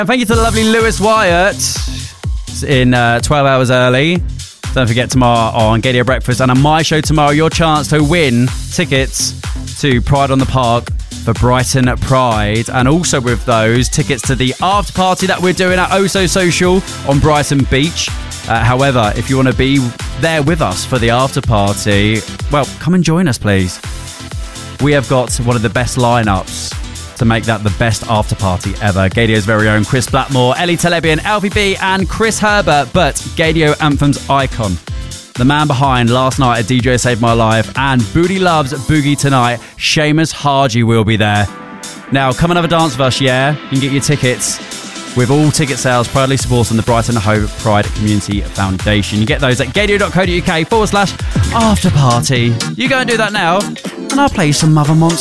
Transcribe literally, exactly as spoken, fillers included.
And thank you to the lovely Lewis Wyatt in uh, twelve hours early. Don't forget tomorrow on Gadio Breakfast and on my show tomorrow, your chance to win tickets to Pride on the Park for Brighton Pride. And also with those, tickets to the after party that we're doing at Oso Social on Brighton Beach. Uh, however, if you want to be there with us for the after party, well, come and join us, please. We have got one of the best lineups to make that the best after party ever. Gadio's very own Chris Blackmore, Ellie Telebian, Alfie B and Chris Herbert, but Gadio Anthem's icon, the man behind Last Night a D J Saved My Life and Booty Loves Boogie Tonight, Seamus Haji will be there. Now, come and have a dance with us, yeah? You can get your tickets with all ticket sales proudly supporting the Brighton Hove Pride Community Foundation. You get those at gadio.co.uk forward slash after party. You go and do that now, and I'll play some Mother Monster.